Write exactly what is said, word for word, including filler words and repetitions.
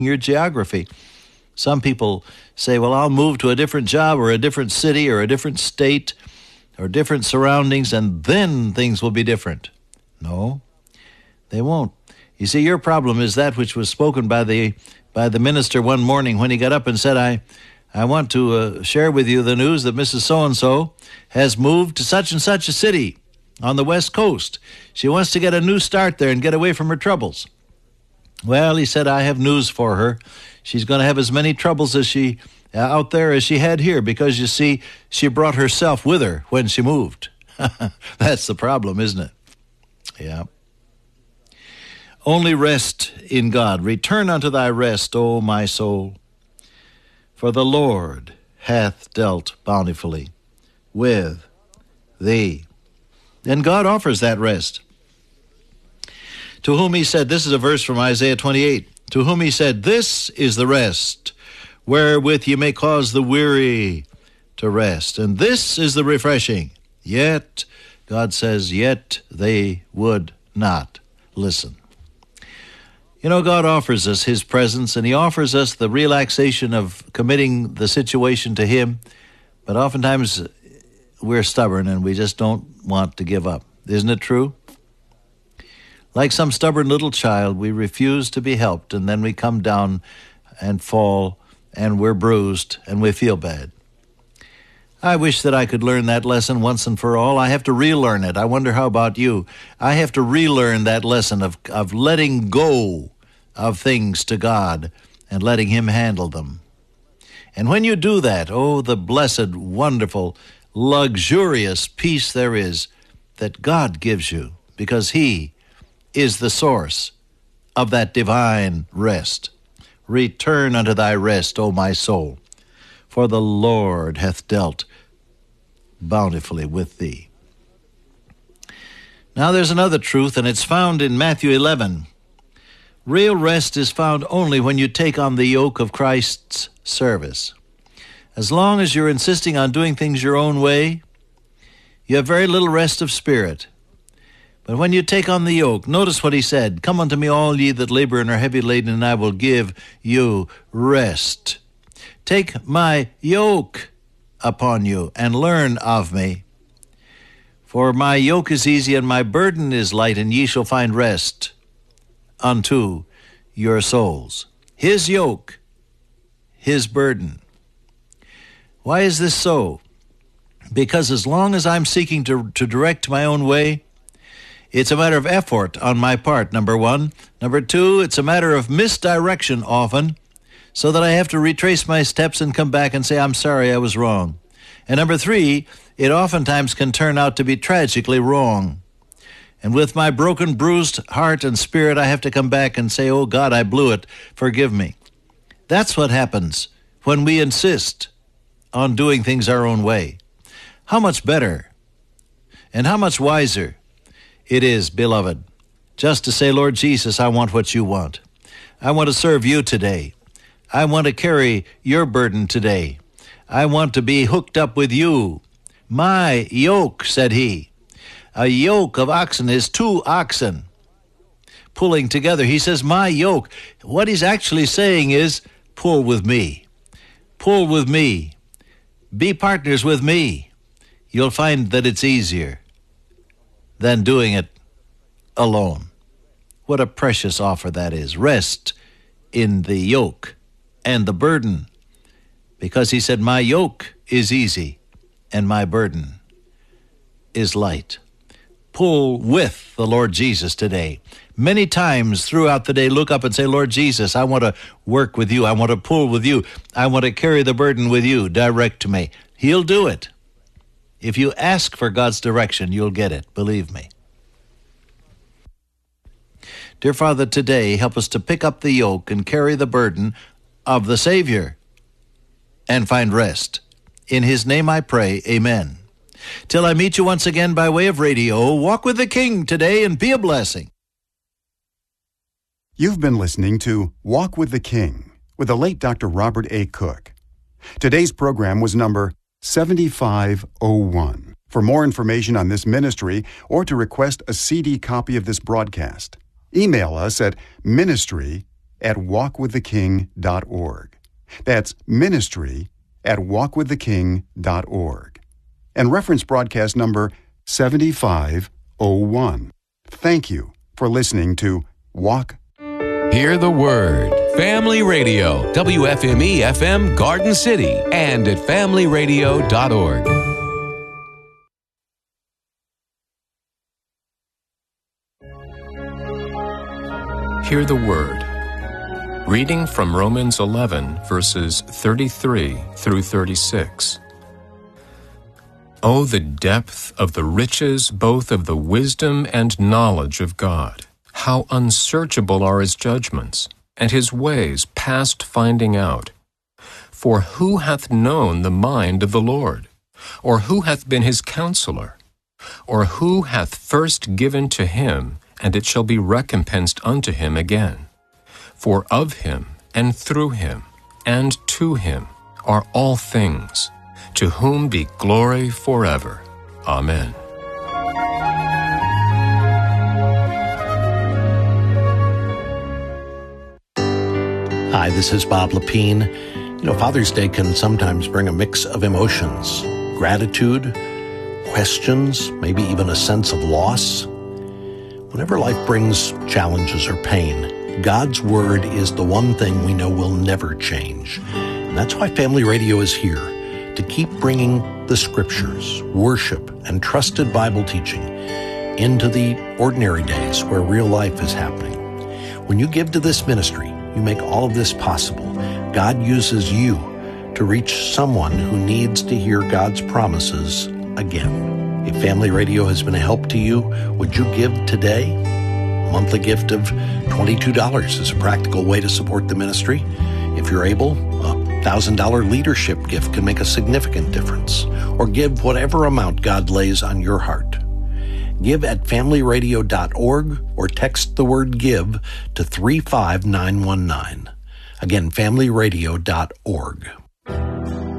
your geography. Some people say, well, I'll move to a different job or a different city or a different state or different surroundings, and then things will be different. No, they won't. You see, your problem is that which was spoken by the by the minister one morning when he got up and said, I, I want to uh, share with you the news that Missus So-and-so has moved to such and such a city on the West Coast. She wants to get a new start there and get away from her troubles. Well, he said, I have news for her. She's going to have as many troubles as she uh, out there as she had here, because, you see, she brought herself with her when she moved. That's the problem, isn't it? Yeah. Only rest in God. Return unto thy rest, O my soul, for the Lord hath dealt bountifully with thee. And God offers that rest. To whom he said, this is a verse from Isaiah twenty-eight, to whom he said, this is the rest, wherewith ye may cause the weary to rest. And this is the refreshing. Yet, God says, yet they would not listen. You know, God offers us his presence, and he offers us the relaxation of committing the situation to him, but oftentimes we're stubborn and we just don't want to give up. Isn't it true? Like some stubborn little child, we refuse to be helped, and then we come down and fall, and we're bruised, and we feel bad. I wish that I could learn that lesson once and for all. I have to relearn it. I wonder how about you? I have to relearn that lesson of, of letting go of things to God and letting him handle them. And when you do that, oh, the blessed, wonderful, luxurious peace there is that God gives you, because he is the source of that divine rest. Return unto thy rest, O my soul, for the Lord hath dealt bountifully with thee. Now there's another truth, and it's found in Matthew eleven. Real rest is found only when you take on the yoke of Christ's service. As long as you're insisting on doing things your own way, you have very little rest of spirit. But when you take on the yoke, notice what he said, come unto me all ye that labor and are heavy laden, and I will give you rest. Take my yoke upon you and learn of me. For my yoke is easy and my burden is light, and ye shall find rest unto your souls. His yoke, his burden. Why is this so? Because as long as I'm seeking to, to direct my own way, it's a matter of effort on my part, number one. Number two, it's a matter of misdirection often, so that I have to retrace my steps and come back and say, I'm sorry, I was wrong. And number three, it oftentimes can turn out to be tragically wrong. And with my broken, bruised heart and spirit, I have to come back and say, oh God, I blew it, forgive me. That's what happens when we insist on doing things our own way. How much better and how much wiser it is, beloved, just to say, Lord Jesus, I want what you want. I want to serve you today. I want to carry your burden today. I want to be hooked up with you. My yoke, said he. A yoke of oxen is two oxen pulling together. He says, my yoke. What he's actually saying is, pull with me. Pull with me. Be partners with me. You'll find that it's easier than doing it alone. What a precious offer that is. Rest in the yoke and the burden, because he said, my yoke is easy and my burden is light. Pull with the Lord Jesus today. Many times throughout the day, look up and say, Lord Jesus, I want to work with you. I want to pull with you. I want to carry the burden with you. Direct me. He'll do it. If you ask for God's direction, you'll get it. Believe me. Dear Father, today, help us to pick up the yoke and carry the burden of the Savior and find rest. In his name I pray, amen. Till I meet you once again by way of radio, walk with the King today and be a blessing. You've been listening to Walk with the King with the late Doctor Robert A. Cook. Today's program was number seventy-five oh one. For more information on this ministry or to request a C D copy of this broadcast, email us at ministry at walk with the king dot org. That's ministry at walk with the king dot org. And reference broadcast number seventy-five oh one. Thank you for listening to Walk. Hear the Word. Family Radio, W F M E F M Garden City, and at family radio dot org. Hear the Word. Reading from Romans eleven, verses thirty-three through thirty-six. Oh, the depth of the riches both of the wisdom and knowledge of God! How unsearchable are His judgments, and His ways past finding out. For who hath known the mind of the Lord? Or who hath been His counselor? Or who hath first given to Him, and it shall be recompensed unto Him again? For of Him, and through Him, and to Him are all things, to whom be glory forever. Amen. Hi, this is Bob Lepine. You know, Father's Day can sometimes bring a mix of emotions, gratitude, questions, maybe even a sense of loss. Whenever life brings challenges or pain, God's Word is the one thing we know will never change. And that's why Family Radio is here, to keep bringing the Scriptures, worship, and trusted Bible teaching into the ordinary days where real life is happening. When you give to this ministry, you make all of this possible. God uses you to reach someone who needs to hear God's promises again. If Family Radio has been a help to you, would you give today? A monthly gift of twenty-two dollars is a practical way to support the ministry. If you're able, a one thousand dollars leadership gift can make a significant difference. Or give whatever amount God lays on your heart. Give at family radio dot org or text the word GIVE to three five nine one nine. Again, family radio dot org.